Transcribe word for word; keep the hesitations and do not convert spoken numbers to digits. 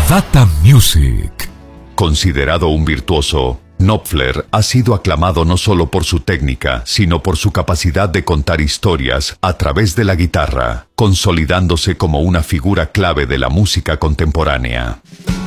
Data Music. Considerado un virtuoso, Knopfler ha sido aclamado no solo por su técnica, sino por su capacidad de contar historias a través de la guitarra, consolidándose como una figura clave de la música contemporánea.